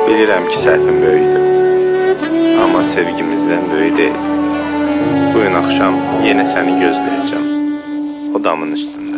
Bilirəm ki, səhvim böyükdür. Amma sevgimizdən böyük deyil. Bugün axşam yenə səni gözləyəcəm. O damın üstündə.